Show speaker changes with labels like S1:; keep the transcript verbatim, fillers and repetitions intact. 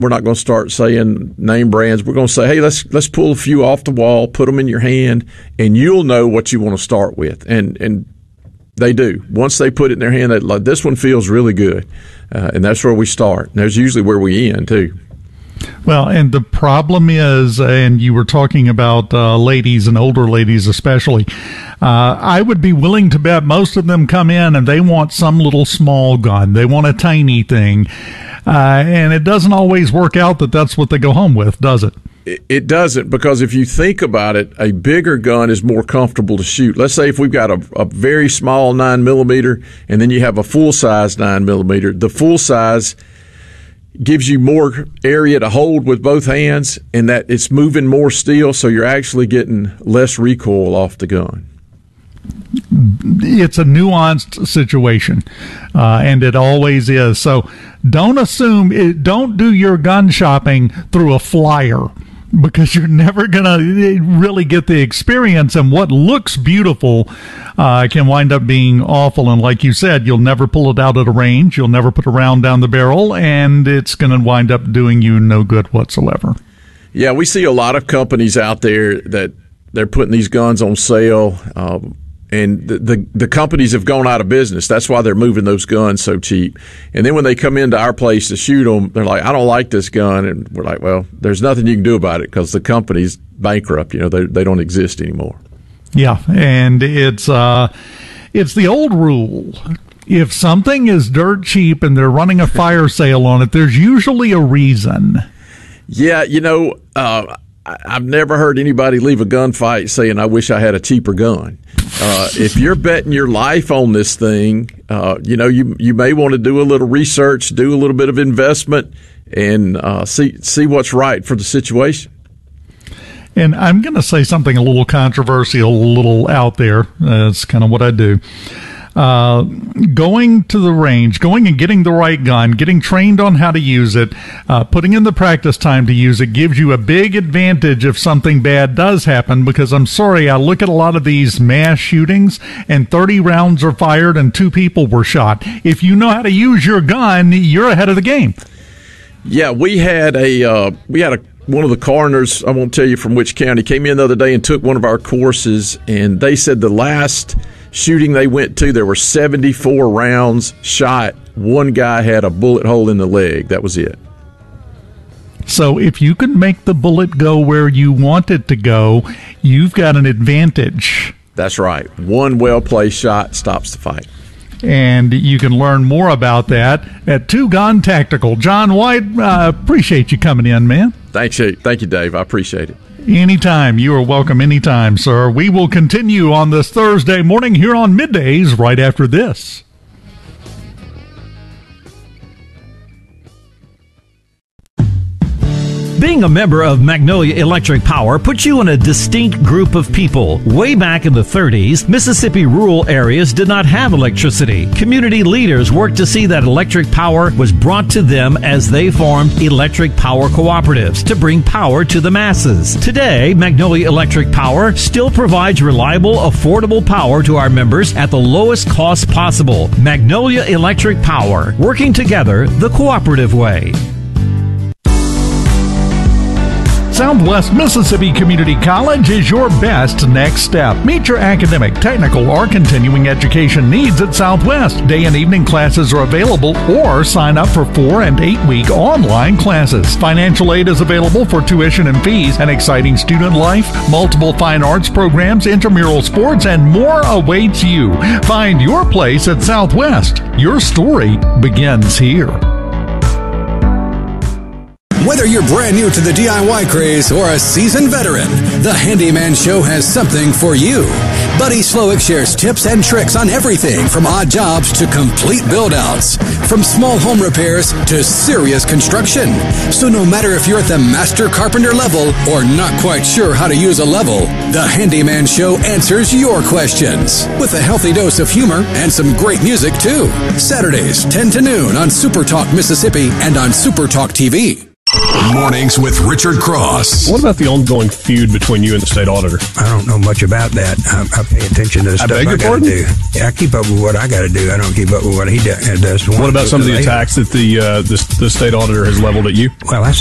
S1: we're not going to start saying name brands. We're going to say, hey, let's let's pull a few off the wall, put them in your hand, and you'll know what you want to start with. And and they do. Once they put it in their hand, they like, this one feels really good, uh, and that's where we start. And that's usually where we end too.
S2: Well, and the problem is, and you were talking about uh, ladies and older ladies especially, uh, I would be willing to bet most of them come in and they want some little small gun. They want a tiny thing. Uh, and it doesn't always work out that that's what they go home with, does it?
S1: It, it doesn't, because if you think about it, a bigger gun is more comfortable to shoot. Let's say if we've got a, a very small nine millimeter and then you have a full-size nine millimeter, the full-size gives you more area to hold with both hands, and that it's moving more steel, so you're actually getting less recoil off the gun.
S2: It's a nuanced situation, uh, and it always is. So don't assume, it, don't do your gun shopping through a flyer, because you're never going to really get the experience, and what looks beautiful uh, can wind up being awful. And like you said, you'll never pull it out at a range. You'll never put a round down the barrel, and it's going to wind up doing you no good whatsoever.
S1: Yeah, we see a lot of companies out there that they're putting these guns on sale, um, and the, the the companies have gone out of business. That's why they're moving those guns so cheap. And then when they come into our place to shoot them, they're like, I don't like this gun. And we're like, well, there's nothing you can do about it because the company's bankrupt. You know, they they don't exist anymore.
S2: Yeah, and it's uh, it's the old rule. If something is dirt cheap and they're running a fire sale on it, there's usually a reason.
S1: Yeah, you know, uh, I've never heard anybody leave a gunfight saying, I wish I had a cheaper gun. Uh, if you're betting your life on this thing, uh, you know, you you may want to do a little research, do a little bit of investment, and uh, see see what's right for the situation.
S2: And I'm going to say something a little controversial, a little out there. That's kind of what I do. Uh, going to the range, going and getting the right gun, getting trained on how to use it, uh, putting in the practice time to use it gives you a big advantage if something bad does happen, because I'm sorry, I look at a lot of these mass shootings and thirty rounds are fired and two people were shot. If you know how to use your gun, you're ahead of the game.
S1: Yeah, we had a, uh, we had a, one of the coroners, I won't tell you from which county, came in the other day and took one of our courses, and they said the last shooting they went to, there were seventy-four rounds shot. One guy had a bullet hole in the leg. That was it.
S2: So if you can make the bullet go where you want it to go, you've got an advantage.
S1: That's right. One well-placed shot stops the fight.
S2: And you can learn more about that at Two Gun Tactical. John White, uh, appreciate you coming in, man.
S1: Thanks, thank you, Dave. I appreciate it.
S2: Anytime. You are welcome anytime, sir. We will continue on this Thursday morning here on Middays right after this.
S3: Being a member of Magnolia Electric Power puts you in a distinct group of people. Way back in the thirties, Mississippi rural areas did not have electricity. Community leaders worked to see that electric power was brought to them as they formed electric power cooperatives to bring power to the masses. Today, Magnolia Electric Power still provides reliable, affordable power to our members at the lowest cost possible. Magnolia Electric Power, working together the cooperative way.
S2: Southwest Mississippi Community College is your best next step. Meet your academic, technical, or continuing education needs at Southwest. Day and evening classes are available, or sign up for four and eight week online classes. Financial aid is available for tuition and fees, an exciting student life, multiple fine arts programs, intramural sports, and more awaits you. Find your place at Southwest. Your story begins here.
S4: Whether you're brand new to the D I Y craze or a seasoned veteran, the Handyman Show has something for you. Buddy Slowick shares tips and tricks on everything from odd jobs to complete build-outs, from small home repairs to serious construction. So no matter if you're at the master carpenter level or not quite sure how to use a level, the Handyman Show answers your questions with a healthy dose of humor and some great music too. Saturdays, ten to noon on Super Talk Mississippi and on Super Talk T V. Mornings with Richard Cross.
S5: What about the ongoing feud between you and the state auditor?
S6: I don't know much about that. I, I pay attention to the
S5: I
S6: stuff
S5: beg
S6: I
S5: your
S6: got to
S5: pardon?
S6: do. Yeah, I keep up with what I got to do. I don't keep up with what he do- does.
S5: What about some of the
S6: Later.
S5: attacks that the, uh, the the state auditor has leveled at you?
S6: Well, I